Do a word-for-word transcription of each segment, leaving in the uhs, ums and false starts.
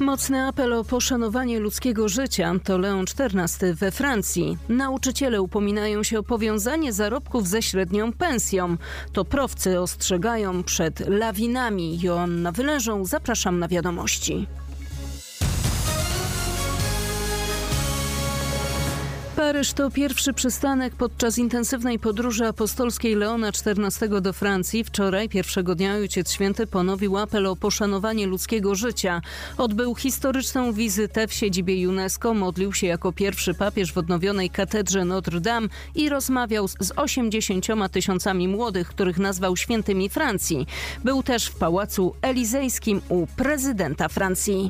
Mocny apel o poszanowanie ludzkiego życia to Leon czternasty we Francji. Nauczyciele upominają się o powiązanie zarobków ze średnią pensją. Toprowcy ostrzegają przed lawinami. Joanna Wyleżą, zapraszam na wiadomości. Paryż to pierwszy przystanek podczas intensywnej podróży apostolskiej Leona czternastego do Francji. Wczoraj, pierwszego dnia Ojciec Święty ponowił apel o poszanowanie ludzkiego życia. Odbył historyczną wizytę w siedzibie UNESCO, modlił się jako pierwszy papież w odnowionej katedrze Notre Dame i rozmawiał z osiemdziesięcioma tysiącami młodych, których nazwał świętymi Francji. Był też w Pałacu Elizejskim u prezydenta Francji.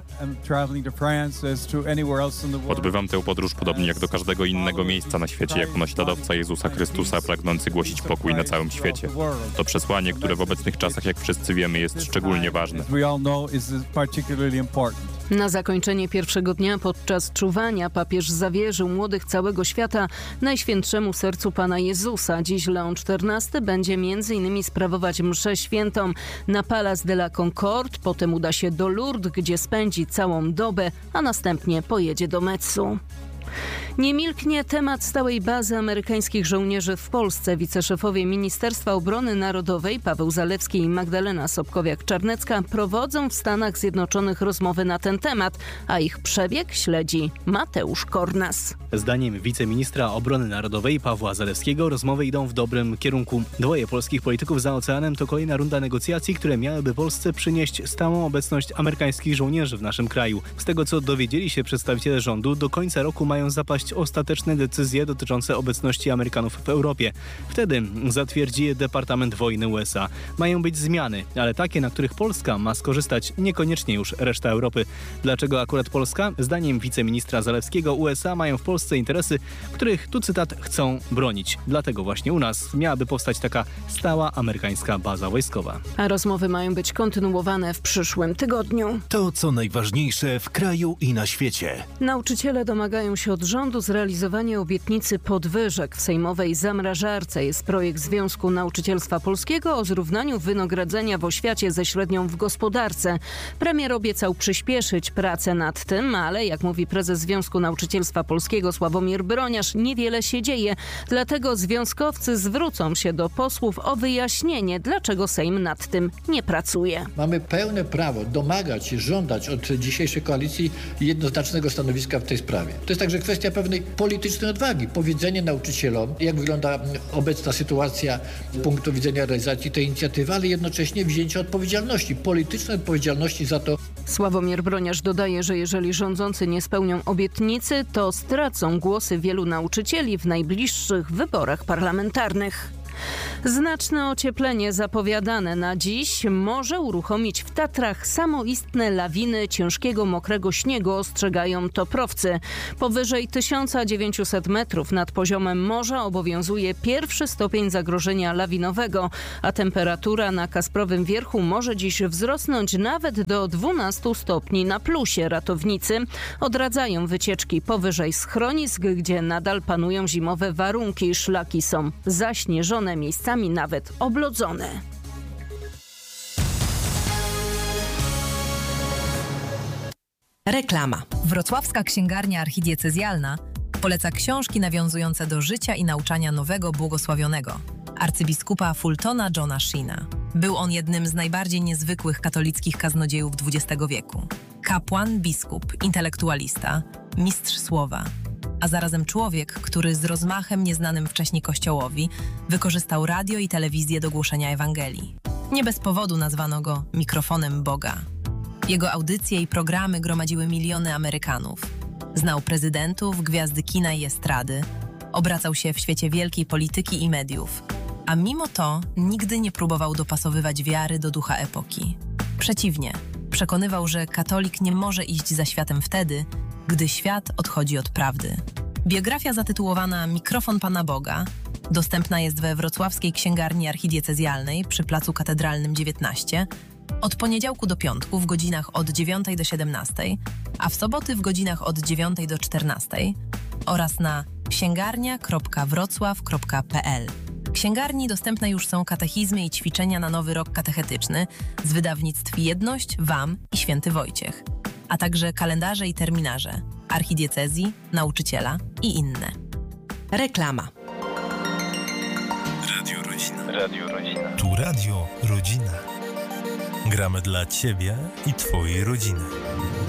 Odbywam tę podróż podobnie jak do każdego innego miejsca na świecie, jako naśladowca Jezusa Chrystusa, pragnący głosić pokój na całym świecie. To przesłanie, które w obecnych czasach, jak wszyscy wiemy, jest szczególnie ważne. Na zakończenie pierwszego dnia podczas czuwania papież zawierzył młodych całego świata Najświętszemu Sercu Pana Jezusa. Dziś Leon czternasty będzie między innymi sprawować mszę świętą na Place de la Concorde, potem uda się do Lourdes, gdzie spędzi całą dobę, a następnie pojedzie do Metsu. Nie milknie temat stałej bazy amerykańskich żołnierzy w Polsce. Wiceszefowie Ministerstwa Obrony Narodowej Paweł Zalewski i Magdalena Sobkowiak-Czarnecka prowadzą w Stanach Zjednoczonych rozmowy na ten temat, a ich przebieg śledzi Mateusz Kornas. Zdaniem wiceministra obrony narodowej Pawła Zalewskiego rozmowy idą w dobrym kierunku. Dwoje polskich polityków za oceanem to kolejna runda negocjacji, które miałyby Polsce przynieść stałą obecność amerykańskich żołnierzy w naszym kraju. Z tego, co dowiedzieli się przedstawiciele rządu, do końca roku mają zapaść ostateczne decyzje dotyczące obecności Amerykanów w Europie. Wtedy zatwierdzi je Departament Wojny U S A. Mają być zmiany, ale takie, na których Polska ma skorzystać, niekoniecznie już reszta Europy. Dlaczego akurat Polska? Zdaniem wiceministra Zalewskiego U S A mają w Polsce interesy, których, tu cytat, chcą bronić. Dlatego właśnie u nas miałaby powstać taka stała amerykańska baza wojskowa. A rozmowy mają być kontynuowane w przyszłym tygodniu. To, co najważniejsze w kraju i na świecie. Nauczyciele domagają się od rządu zrealizowania obietnicy podwyżek. W sejmowej zamrażarce jest projekt Związku Nauczycielstwa Polskiego o zrównaniu wynagrodzenia w oświacie ze średnią w gospodarce. Premier obiecał przyspieszyć pracę nad tym, ale jak mówi prezes Związku Nauczycielstwa Polskiego Sławomir Broniarz, niewiele się dzieje. Dlatego związkowcy zwrócą się do posłów o wyjaśnienie, dlaczego Sejm nad tym nie pracuje. Mamy pełne prawo domagać się, żądać od dzisiejszej koalicji jednoznacznego stanowiska w tej sprawie. To jest także kwestia pewnej politycznej odwagi. Powiedzenie nauczycielom, jak wygląda obecna sytuacja z punktu widzenia realizacji tej inicjatywy, ale jednocześnie wzięcie odpowiedzialności, politycznej odpowiedzialności za to. Sławomir Broniarz dodaje, że jeżeli rządzący nie spełnią obietnicy, to stracą głosy wielu nauczycieli w najbliższych wyborach parlamentarnych. Znaczne ocieplenie zapowiadane na dziś może uruchomić w Tatrach samoistne lawiny ciężkiego, mokrego śniegu, ostrzegają toprowcy. Powyżej tysiąc dziewięćset metrów nad poziomem morza obowiązuje pierwszy stopień zagrożenia lawinowego, a temperatura na Kasprowym Wierchu może dziś wzrosnąć nawet do dwunastu stopni na plusie. Ratownicy odradzają wycieczki powyżej schronisk, gdzie nadal panują zimowe warunki. Szlaki są zaśnieżone, miejscami nawet oblodzone. Reklama. Wrocławska Księgarnia Archidiecezjalna poleca książki nawiązujące do życia i nauczania nowego błogosławionego, arcybiskupa Fultona Johna Sheena. Był on jednym z najbardziej niezwykłych katolickich kaznodziejów dwudziestego wieku. Kapłan, biskup, intelektualista, mistrz słowa, a zarazem człowiek, który z rozmachem nieznanym wcześniej Kościołowi wykorzystał radio i telewizję do głoszenia Ewangelii. Nie bez powodu nazwano go mikrofonem Boga. Jego audycje i programy gromadziły miliony Amerykanów. Znał prezydentów, gwiazdy kina i estrady, obracał się w świecie wielkiej polityki i mediów, a mimo to nigdy nie próbował dopasowywać wiary do ducha epoki. Przeciwnie, przekonywał, że katolik nie może iść za światem wtedy, gdy świat odchodzi od prawdy. Biografia zatytułowana Mikrofon Pana Boga dostępna jest we Wrocławskiej Księgarni Archidiecezjalnej przy Placu Katedralnym dziewiętnaście od poniedziałku do piątku w godzinach od dziewiątej do siedemnastej, a w soboty w godzinach od dziewiątej do czternastej oraz na księgarnia kropka wrocław kropka p l. W księgarni dostępne już są katechizmy i ćwiczenia na nowy rok katechetyczny z wydawnictw Jedność, W A M i Święty Wojciech. a także kalendarze i terminarze, archidiecezji, nauczyciela i inne. Reklama. Radio Rodzina. Radio Rodzina. Tu Radio Rodzina. Gramy dla Ciebie i Twojej rodziny.